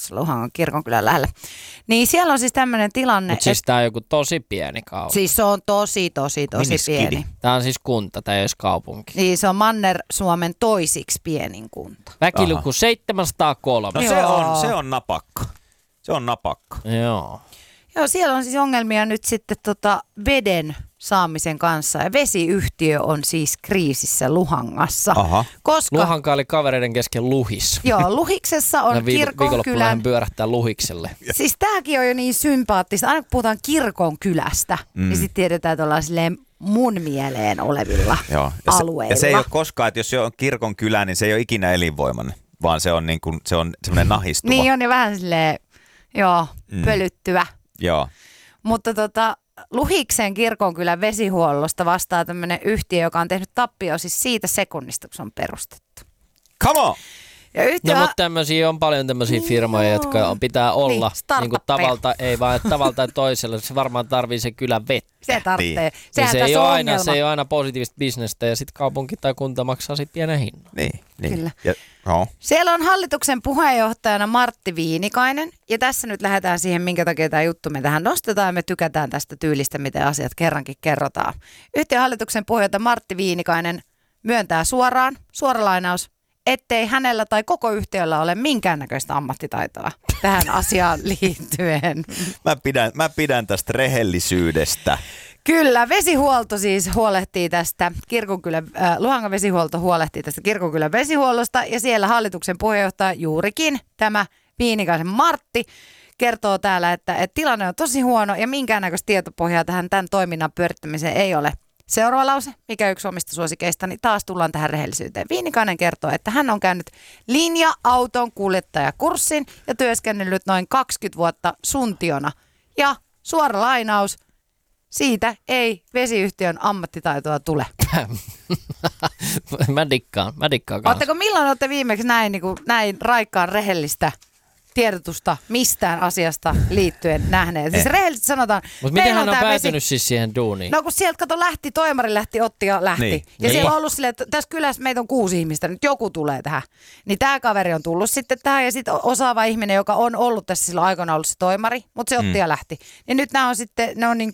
tuossa Luhangon kirkonkylän lähellä. Niin siellä on siis tämmöinen tilanne. Mutta siis tää on joku tosi pieni kaupunki. Siis se on tosi pieni. Tää on siis kunta, tää ei edes kaupunki. Niin se on Manner-Suomen toisiksi pienin kunta. Väkiluku 703. No se on napakka. Se on napakka. Joo. Joo, siellä on siis ongelmia nyt sitten veden saamisen kanssa ja vesiyhtiö on siis kriisissä Luhangassa. Aha. Koska, Luhanka oli kavereiden kesken Luhis. Joo, Luhiksessa on kirkonkylän. Hän pyörähtää Luhikselle. Siis tämäkin on jo niin sympaattista. Aina kun puhutaan kirkonkylästä, niin sitten tiedetään, että ollaan silleen mun mieleen olevilla alueilla. Ja se ei ole koskaan, että jos se on kirkonkylä, niin se ei ole ikinä elinvoimainen, vaan se on, se on semmoinen nahistuva. Niin on ja vähän silleen, pölyttyvä. Joo. Mutta Luhiksen kirkonkylän vesihuollosta vastaa tämmöinen yhtiö, joka on tehnyt tappio siis siitä sekunnista, kun se on perustettu. Come on! No mutta tämmöisiä on paljon tämmöisiä firmoja, jotka pitää olla niin kuin tavalla tai toisella. Se varmaan tarvii se kylän vettä. Se tarvitsee. Niin. Se ei ole aina positiivista bisnestä ja sitten kaupunki tai kunta maksaa sitten pienen hinnan. Niin. Kyllä. Ja, siellä on hallituksen puheenjohtajana Martti Viinikainen ja tässä nyt lähdetään siihen, minkä takia tämä juttu me tähän nostetaan ja me tykätään tästä tyylistä, miten asiat kerrankin kerrotaan. Yhtiön hallituksen puheenjohtaja Martti Viinikainen myöntää suora lainaus, ettei hänellä tai koko yhtiöllä ole minkäännäköistä ammattitaitoa tähän asiaan liittyen. Mä pidän tästä rehellisyydestä. Kyllä, vesihuolto siis huolehtii tästä Luhangan vesihuolto huolehtii tästä kirkonkylän vesihuollosta ja siellä hallituksen puheenjohtaja juurikin tämä Viinikaisen Martti kertoo täällä, että tilanne on tosi huono ja minkäännäköistä tietopohjaa tämän toiminnan pyörittämiseen ei ole. Seuraava lause, mikä yksi omista suosikeista, niin taas tullaan tähän rehellisyyteen. Viinikainen kertoo, että hän on käynyt linja-auton kuljettajakurssin ja työskennellyt noin 20 vuotta suntiona. Ja suora lainaus, siitä ei vesiyhtiön ammattitaitoa tule. Mä dikkaan kanssa. Oletteko milloin olette viimeksi näin raikkaan rehellistä tiedotusta mistään asiasta liittyen nähneet? Siis rehellisesti sanotaan. Mutta miten hän on päätynyt siis siihen duuniin? No kun sieltä toimari otti ja lähti. Niin. Ja siellä on ollut silleen, että tässä kylässä meitä on 6 ihmistä, nyt joku tulee tähän. Niin tämä kaveri on tullut sitten tähän ja sitten osaava ihminen, joka on ollut tässä silloin aikana ollut se toimari, mutta se otti ja lähti. Ja nyt nämä on sitten,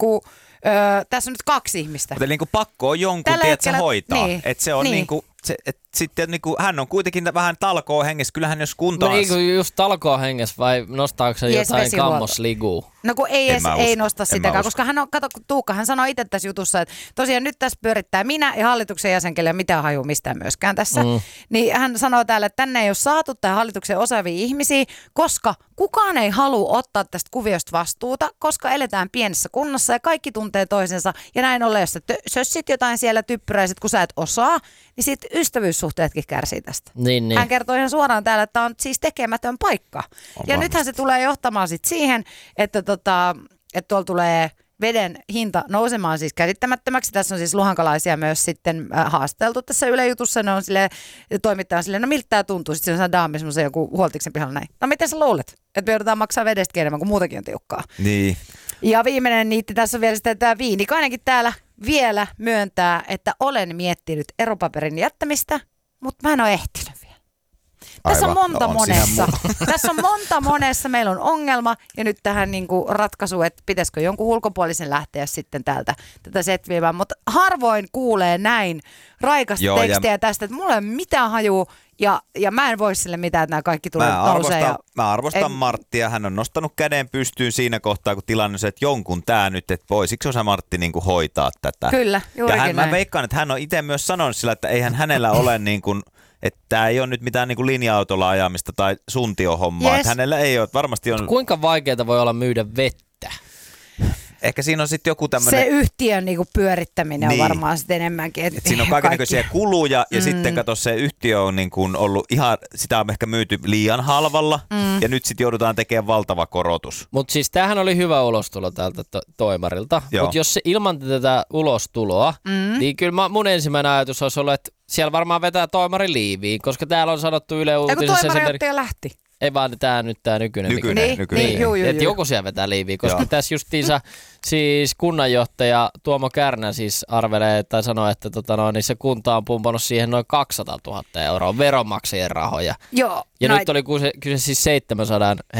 tässä on nyt 2 ihmistä. Mutta pakko on jonkun, tiedätkö, hoitaa. Niin. Että se on sitten hän on kuitenkin vähän talkoo hengessä. Kyllähän jos kunta on... Niin just talkoo hengessä vai nostaako se jotain kammosliguu? No kun ei nosta sitäkään, koska Tuukka hän sanoi itse tässä jutussa, että tosiaan nyt tässä pyörittää minä ja hallituksen jäsen, kelle ei mitään haju mistään myöskään tässä. Niin hän sanoo täällä, että tänne ei ole saatu tähän hallituksen osaavia ihmisiä, koska kukaan ei halua ottaa tästä kuviosta vastuuta, koska eletään pienessä kunnassa ja kaikki tuntee toisensa. Ja näin ollen, jos sä sössit jotain siellä typpyräiset, kun sä et osaa, niin sitten ystävyyssuhteetkin kärsii tästä. Niin. Hän kertoo ihan suoraan täällä, että tämä on siis tekemätön paikka. Ja nythän se tulee johtamaan sitten siihen, että tuolla tulee veden hinta nousemaan siis käsittämättömäksi. Tässä on siis luhankalaisia myös sitten haasteltu tässä Yle Jutussa. Ne on toimittaja silleen, no miltä tämä tuntuu? Sitten se on daami semmoisen joku huoltiksen pihalla näin. No miten sä luulet, että me joudutaan maksaa vedestäkin enemmän, kuin muutakin on tiukkaa. Niin. Ja viimeinen niitti tässä on vielä sitten tämä Viinikainenkin täällä vielä myöntää, että olen miettinyt eropaperin jättämistä, mutta mä en ole ehtinyt vielä. Tässä on monta monessa. Tässä on monta monessa. Meillä on ongelma ja nyt tähän ratkaisu, että pitäisikö jonkun ulkopuolisen lähteä sitten tätä setviämään. Mutta harvoin kuulee näin raikasta tekstiä tästä, että mulla ei ole mitään hajua ja mä en voi sille mitään, että nämä kaikki tulee nousee. Mä arvostan Marttia. Hän on nostanut käden pystyyn siinä kohtaa, kun tilanne on se, että jonkun tää nyt, että voisiko osa Martti hoitaa tätä. Kyllä, juurikin ja mä veikkaan, että hän on itse myös sanonut sillä, että eihän hänellä ole että tämä ei ole nyt mitään linja-autolla ajamista tai suntiohommaa. Yes. Että hänellä ei ole, varmasti on... Kuinka vaikeaa voi olla myydä vettä? Ehkä siinä on sitten joku tämmöinen... Se yhtiön pyörittäminen on varmaan sitten enemmänkin. Et siinä on kaikennäköisiä kuluja ja sitten kato se yhtiö on ollut ihan, sitä on ehkä myyty liian halvalla ja nyt sitten joudutaan tekemään valtava korotus. Mutta siis tämähän oli hyvä ulostulo täältä toimarilta, mutta jos se ilman tätä ulostuloa, niin kyllä mun ensimmäinen ajatus olisi ollut, että siellä varmaan vetää toimari liiviin, koska täällä on sanottu Yle Uutisissa... Eikö toimari otti ja lähti? Ei vaan tämä nykyinen. Niin. Että joku siellä vetää liiviä, koska tässä justiinsa siis kunnanjohtaja Tuomo Kärnä siis arvelee tai sanoo, että niin se kunta on pumpannut siihen noin 200 000 euroa veronmaksajien rahoja. Joo. Ja nyt oli kyse siis 700